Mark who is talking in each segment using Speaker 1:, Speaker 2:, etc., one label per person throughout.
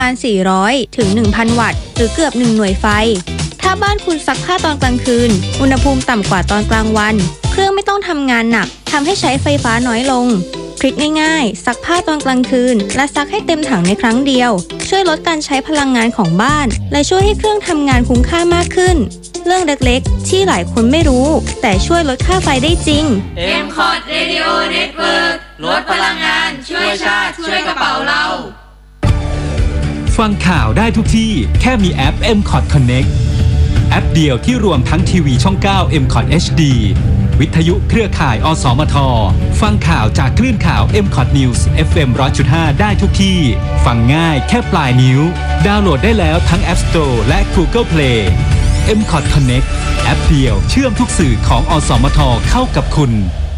Speaker 1: ประมาณ 400 ถึง 1,000 วัตต์ หรือเกือบ 1 หน่วยไฟ ถ้าบ้านคุณซักผ้าตอนกลางคืน อุณหภูมิต่ำกว่าตอนกลางวัน เครื่องไม่ต้องทำงานหนัก ทำให้ใช้ไฟฟ้าน้อยลงทริคง่ายๆ ซักผ้าตอนกลางคืน และซักให้เต็มถังในครั้งเดียว ช่วยลดการใช้พลังงานของบ้าน และช่วยให้เครื่องทำงานคุ้มค่ามากขึ้น เรื่องเล็กๆ ที่หลายคนไม่รู้ แต่ช่วยลดค่าไฟได้จริง
Speaker 2: MCOT Radio Network ลดพลังงานช่วยชาติช่วยกระเป๋าเรา
Speaker 3: ฟังข่าวได้ทุกที่แค่มีแอป MCOT Connect แอปเดียวที่รวมทั้งทีวีช่อง 9 MCOT HD วิทยุเครือข่ายอสมทฟังข่าวจากคลื่นข่าว MCOT News FM 100.5 ได้ทุกที่ฟังง่ายแค่ปลายนิ้วดาวน์โหลดได้แล้วทั้ง App Store และ Google Play MCOT Connect แอปเดียวเชื่อมทุกสื่อของอสมทเข้ากับคุณ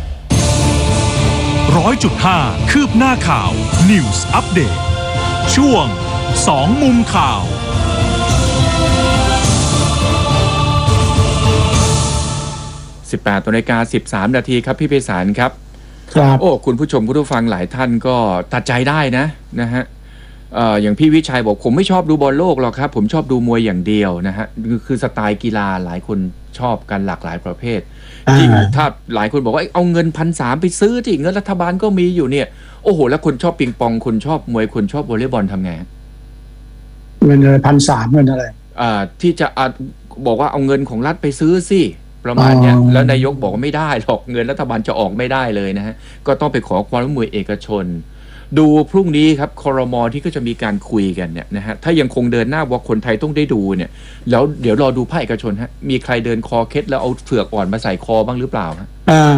Speaker 4: 100.5 คืบหน้าข่าว News Update ช่วง2 มุมข่าว
Speaker 5: 18 นาฬิกา 13 นาทีครับพี่ไพศาลครับโอ้คุณผู้ชมผู้ฟังหลายท่านก็ตัดใจได้นะฮะอย่างพี่วิชัยบอกผมไม่ชอบดูบอลโลกหรอกครับผมชอบดูมวยอย่างเดียวนะฮะคือสไตล์กีฬาหลายคนชอบกันหลากหลายประเภทยิ่งถ้าหลายคนบอกว่าเอาเงิน 1,300 ไปซื้อที่เงินรัฐบาลก็มีอยู่เนี่ยโอ้โหแล้วคนชอบปิงปองคนชอบมวยคนชอบวอลเลย์บอลทำไง
Speaker 6: เงินอะไร1,300เงินอะไร
Speaker 5: ที่จะบอกว่าเอาเงินของรัฐไปซื้อสิประมาณเนี้ยแล้วนายกบอกว่าไม่ได้หรอกเงินรัฐบาลจะออกไม่ได้เลยนะฮะก็ต้องไปขอความร่วมมือเอกชนดูพรุ่งนี้ครับครม.ที่ก็จะมีการคุยกันเนี่ยนะฮะถ้ายังคงเดินหน้าว่าคนไทยต้องได้ดูเนี่ยแล้วเดี๋ยวรอดูภาคเอกชนฮะมีใครเดินคอเคล็ดแล้วเอาเผือกอ่อนมาใส่คอบ้างหรือเปล่าฮะ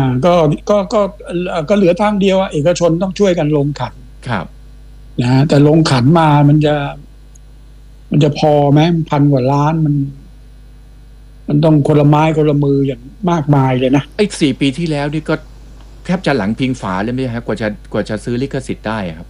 Speaker 6: ก็เหลือทางเดียวเอกชนต้องช่วยกันลงขัน
Speaker 5: ครับ
Speaker 6: นะแต่ลงขันมามันจะพอไหม1,000 กว่าล้านมันต้องคนละไม้คนละมืออย่างมากมายเลยนะ
Speaker 5: ไอ้4 ปีที่แล้วนี่ก็แทบจะหลังพิงฝาเลยไหมฮะกว่าจะซื้อลิขสิทธิ์ได้ครับ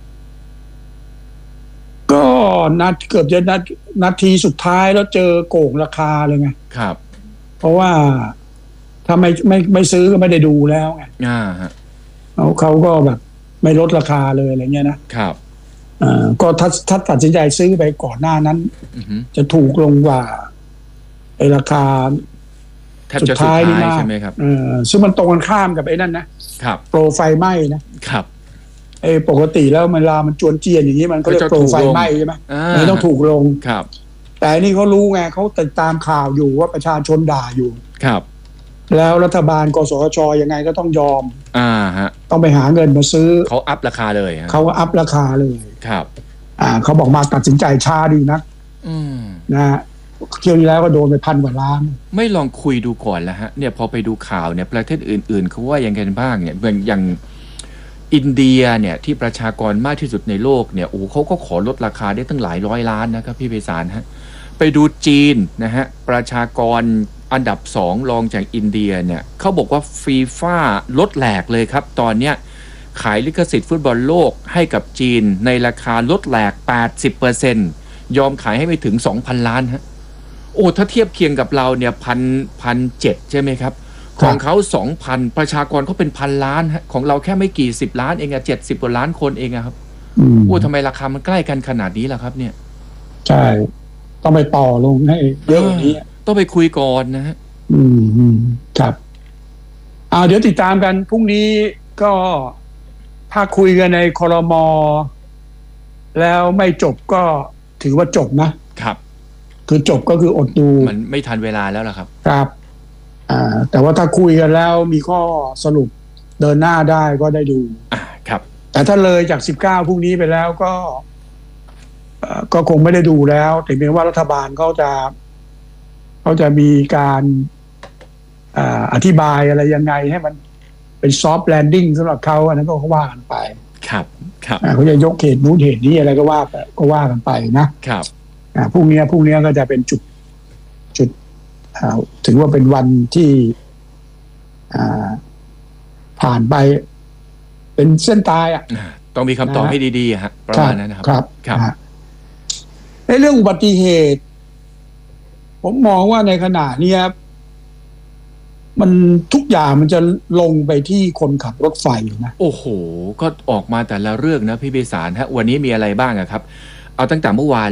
Speaker 6: ก็เกือบจะนาทีสุดท้ายแล้วเจอโก่งราคาเลยไง
Speaker 5: ครับ
Speaker 6: เพราะว่าถ้าไม่ซื้อก็ไม่ได้ดูแล้วไง
Speaker 5: ฮะ
Speaker 6: เขาก็แบบไม่ลดราคาเลยอะไรเงี้ยนะครับก็ถ้าตัดสินใจซื้อไปก่อนหน้านั้นจะถูกลงกว่าไอ้ราคา
Speaker 5: สุดท้ายนี่ใช่ไหมครับ
Speaker 6: ซึ่งมันตรงกันข้ามกับไอ้นั่นนะครับโปรไฟไหม้นะครับปกติแล้วเวลามันจวนเจียนอย่างนี้มันก็เรียกโปรไฟไหม้ใช่ไหมมันต้องถูกลง
Speaker 5: ครับ
Speaker 6: แต่นี่เขารู้ไงเขาติดตามข่าวอยู่ว่าประชาชนด่าอยู่
Speaker 5: ครับ
Speaker 6: แล้วรัฐบาลกสชยังไงก็ต้องยอม
Speaker 5: ฮะ
Speaker 6: ต้องไปหาเงินมาซื้อ
Speaker 5: เขาอัพราคาเลย
Speaker 6: เขาอัพราคาเลย
Speaker 5: ครับ
Speaker 6: เขาบอกมาตัดสินใจช้าดีนักนะเที่ยวที่แล้วก็โดนไป1,000 กว่าล้าน
Speaker 5: ไม่ลองคุยดูก่อนแล้วฮะเนี่ยพอไปดูข่าวเนี่ยประเทศอื่นๆเขาว่ายังไงบ้างเนี่ยเหมือนอย่างอินเดียเนี่ยที่ประชากรมากที่สุดในโลกเนี่ยโอ้เขาก็ขอลดราคาได้ตั้งหลายร้อยล้านนะครับพี่ไพศาลฮะไปดูจีนนะฮะประชากรอันดับ2รองจากอินเดียเนี่ยเขาบอกว่าฟีฟ่าลดแหลกเลยครับตอนเนี้ยขายลิขสิทธิ์ฟุตบอลโลกให้กับจีนในราคาลดแหลก 80% ยอมขายให้ไม่ถึง 2,000 ล้านฮะโอ้ถ้าเทียบเคียงกับเราเนี่ย1,700ใช่ไหมครับของเขา 2,000 ประชากรเขาเป็น1,000 ล้านฮะของเราแค่ไม่กี่10 ล้านเอง70 กว่าล้านคนเองครับโอ้ทำไมราคามันใกล้กันขนาดนี้ล่ะครับเนี่ย
Speaker 6: ใช่ต้องไปต่อลงให้เยอะกว่านี้
Speaker 5: ต้องไปคุยก่อนนะฮะ
Speaker 6: ครับเดี๋ยวติดตามกันพรุ่งนี้ก็ถ้าคุยกันในครม.แล้วไม่จบก็ถือว่าจบนะครับคือจบก็คืออดดู
Speaker 5: มันไม่ทันเวลาแล้วล่ะครับ
Speaker 6: ครับแต่ว่าถ้าคุยกันแล้วมีข้อสรุปเดินหน้าได้ก็ได้ดู
Speaker 5: ครับ
Speaker 6: แต่ถ้าเลยจาก19พรุ่งนี้ไปแล้วก็คงไม่ได้ดูแล้วถึงแม้ว่ารัฐบาลเขาจะมีการอธิบายอะไรยังไงให้มันเป็นซอฟต์แลนดิ้งสำหรับเขาอันนั้นก็ว่ากันไป
Speaker 5: ครับ
Speaker 6: เขาจะยกเหตุนู้นเหตุนี้อะไรก็ว่ากันไปนะครับพรุ่งนี้ก็จะเป็นจุดถือว่าเป็นวันที่ผ่านไปเป็นเส้นตาย
Speaker 5: ต้องมีคำตอบให้ดีๆฮะประมาณนั้น
Speaker 6: ครับเรื่องอุบัติเหตุผมมองว่าในขณะนี้มันทุกอย่างมันจะลงไปที่คนขับรถไฟนะ
Speaker 5: โอ้โหก็ออกมาแต่ละเรื่องนะพี่ไพศาลฮะวันนี้มีอะไรบ้างครับเอาตั้งแต่เมื่อวาน